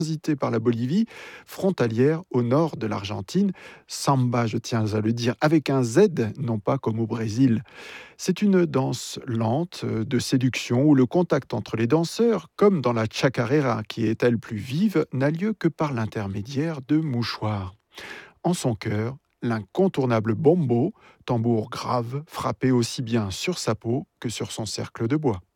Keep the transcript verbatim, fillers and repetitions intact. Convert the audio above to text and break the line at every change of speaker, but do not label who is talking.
transiter par la Bolivie, frontalière au nord de l'Argentine. Samba, je tiens à le dire, avec un Z, non pas comme au Brésil. C'est une danse lente euh, de séduction où le contact entre les danseurs, comme dans la chacarera qui est elle plus vive, n'a lieu que par l'intermédiaire de mouchoirs. En son cœur, l'incontournable bombo, tambour grave, frappé aussi bien sur sa peau que sur son cercle de bois.